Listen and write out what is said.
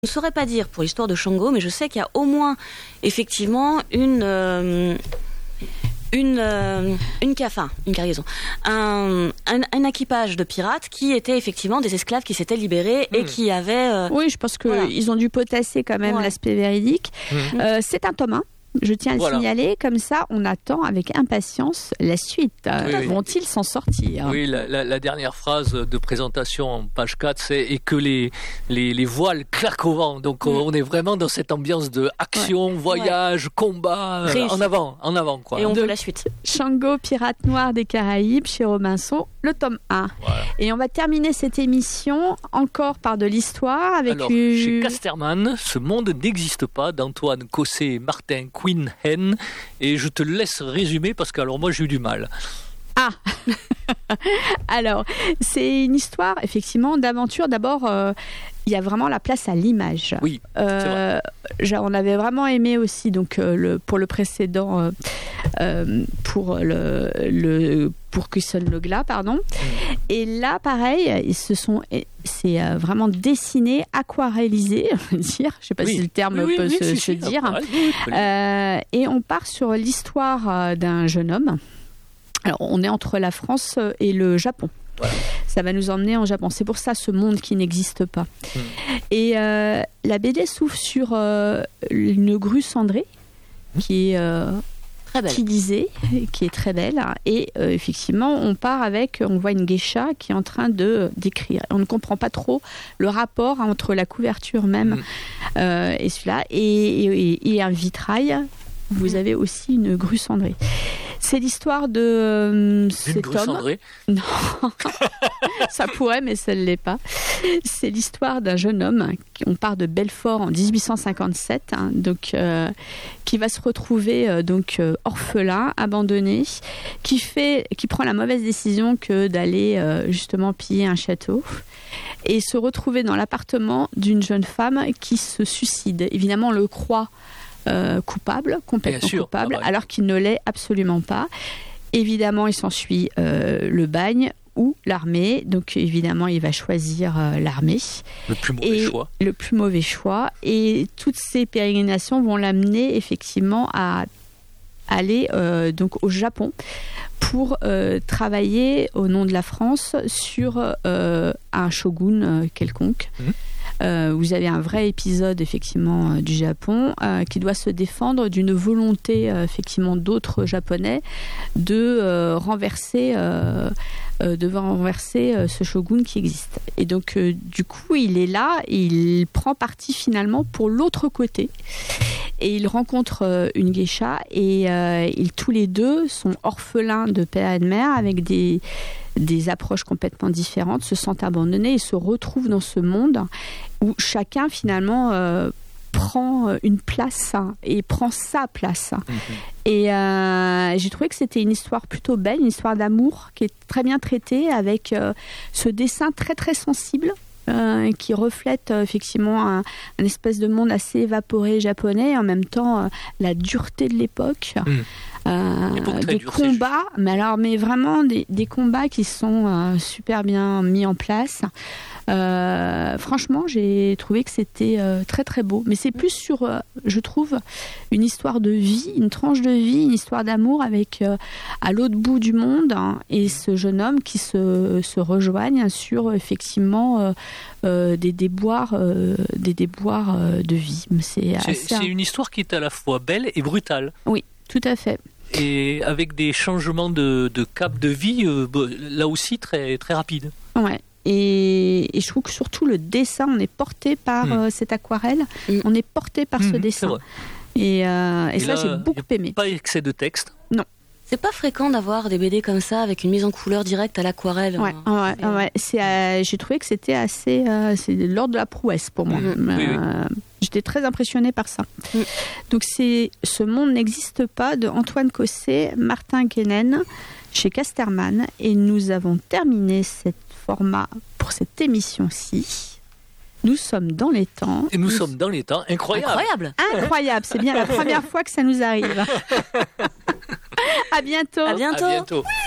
Je ne saurais pas dire pour l'histoire de Shango, mais je sais qu'il y a au moins effectivement une cargaison, un équipage de pirates qui étaient effectivement des esclaves qui s'étaient libérés et qui avaient... Oui, je pense qu'ils ont dû potasser quand même l'aspect véridique. C'est un tome 1. Je tiens à le signaler, comme ça on attend avec impatience la suite. Vont-ils s'en sortir ? Oui, la dernière phrase de présentation en page 4, c'est « Et que les voiles claquent au vent ». Donc on est vraiment dans cette ambiance de action, voyage, combat, en avant quoi. Et on veut la suite. Shango, pirate noir des Caraïbes, chez Robinson, le tome 1. Voilà. Et on va terminer cette émission encore par de l'histoire avec... Alors, chez Casterman, Ce monde n'existe pas, d'Antoine Cosset et Martin Queen Hen, et je te laisse résumer parce que alors moi j'ai eu du mal. Ah alors, c'est une histoire effectivement d'aventure. D'abord, il y a vraiment la place à l'image. Oui, c'est vrai. On avait vraiment aimé aussi donc pour le précédent pour Cusson Le Glas, pardon. Et là, pareil, c'est vraiment dessiné, aquarellisé, on va dire. Je ne sais pas si le terme peut se dire. Et on part sur l'histoire d'un jeune homme. Alors, on est entre la France et le Japon. Voilà. Ça va nous emmener en Japon. C'est pour ça ce monde qui n'existe pas. Et la BD s'ouvre sur une grue cendrée qui est très belle. Qui est très belle. Et effectivement, on voit une geisha qui est en train d'écrire. On ne comprend pas trop le rapport entre la couverture même et celui-là. Et un vitrail. Vous avez aussi une grue cendrée. C'est l'histoire de cet homme. Cendrée ? Non, ça pourrait, mais ça ne l'est pas. C'est l'histoire d'un jeune homme. On part de Belfort en 1857, qui va se retrouver orphelin, abandonné, qui prend la mauvaise décision que d'aller justement piller un château et se retrouver dans l'appartement d'une jeune femme qui se suicide. Évidemment, on le croit complètement coupable, alors qu'il ne l'est absolument pas. Évidemment, il s'ensuit le bagne ou l'armée. Donc, évidemment, il va choisir l'armée. Le plus mauvais choix. Et toutes ces pérégrinations vont l'amener effectivement à aller donc au Japon pour travailler au nom de la France sur un shogun quelconque. Vous avez un vrai épisode effectivement du Japon qui doit se défendre d'une volonté effectivement d'autres Japonais de renverser ce shogun qui existe. Et donc du coup il est là, il prend parti finalement pour l'autre côté et il rencontre une geisha et tous les deux sont orphelins de père et de mère avec des approches complètement différentes, se sentent abandonnés et se retrouvent dans ce monde où chacun finalement prend une place et prend sa place. Et j'ai trouvé que c'était une histoire plutôt belle, une histoire d'amour qui est très bien traitée avec ce dessin très très sensible qui reflète effectivement un espèce de monde assez évaporé japonais et en même temps la dureté de l'époque. De combats, mais vraiment des combats qui sont super bien mis en place. Franchement, j'ai trouvé que c'était très très beau. Mais c'est plus sur, je trouve, une histoire de vie, une tranche de vie, une histoire d'amour avec à l'autre bout du monde et ce jeune homme qui se rejoignent sur effectivement des déboires de vie. C'est une histoire qui est à la fois belle et brutale. Oui, tout à fait. Et avec des changements de cap de vie, là aussi très, très rapides. Ouais. Et je trouve que surtout le dessin, on est porté par cette aquarelle, on est porté par ce dessin. Et ça, j'ai beaucoup aimé. Pas excès de texte. Non. C'est pas fréquent d'avoir des BD comme ça avec une mise en couleur directe à l'aquarelle. Ouais. J'ai trouvé que c'était assez, c'est de l'ordre de la prouesse pour moi. J'étais très impressionnée par ça. Donc c'est Ce monde n'existe pas de Antoine Cosset, Martin Quenen chez Casterman, et nous avons terminé ce format pour cette émission-ci. Nous sommes dans les temps. Et nous sommes dans les temps. Incroyable. C'est bien la première fois que ça nous arrive. À bientôt. À bientôt.